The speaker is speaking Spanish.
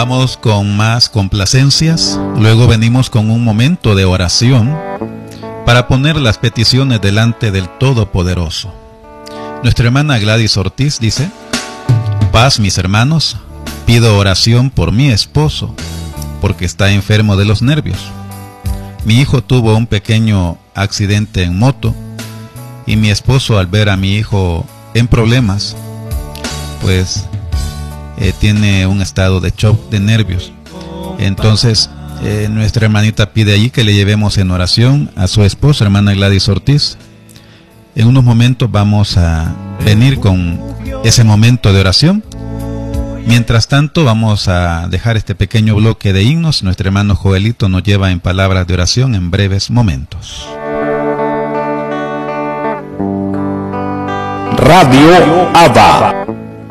Vamos con más complacencias. Luego venimos con un momento de oración para poner las peticiones delante del Todopoderoso. Nuestra hermana Gladys Ortiz dice: paz, mis hermanos, pido oración por mi esposo, porque está enfermo de los nervios. Mi hijo tuvo un pequeño accidente en moto, y mi esposo, al ver a mi hijo en problemas, pues tiene un estado de shock de nervios. Entonces nuestra hermanita pide allí que le llevemos en oración a su esposa, hermana Gladys Ortiz. En unos momentos vamos a venir con ese momento de oración. Mientras tanto, vamos a dejar este pequeño bloque de himnos. Nuestro hermano Joelito nos lleva en palabras de oración en breves momentos. Radio Abba.